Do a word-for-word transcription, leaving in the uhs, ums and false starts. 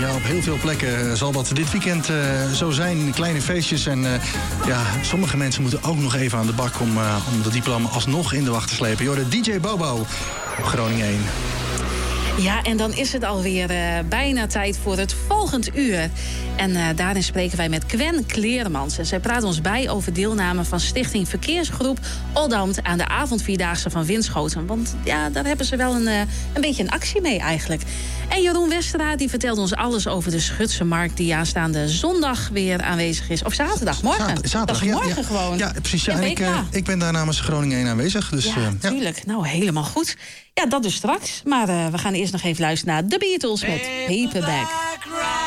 Ja, op heel veel plekken zal dat dit weekend uh, zo zijn. Kleine feestjes. En uh, ja, sommige mensen moeten ook nog even aan de bak om, uh, om de diploma alsnog in de wacht te slepen. Joh, de D J Bobo, Groningen één. Ja, en dan is het alweer uh, bijna tijd voor het volgend uur. En uh, daarin spreken wij met Gwen Kleermans. En zij praat ons bij over deelname van Stichting Verkeersgroep Oldambt aan de avondvierdaagse van Winschoten. Want ja, daar hebben ze wel een, uh, een beetje een actie mee eigenlijk. En Jeroen Westera die vertelt ons alles over de Schutse Markt die aanstaande zondag weer aanwezig is. Of zaterdag, morgen. Zaterdag, zaterdag morgen ja, ja, gewoon. Ja, precies. Ja, en ik, uh, ik ben daar namens Groningen één aanwezig. Dus, ja, uh, tuurlijk. Ja. Nou, helemaal goed. Ja, dat dus straks. Maar uh, we gaan eerst nog even luisteren naar The Beatles met Paperback.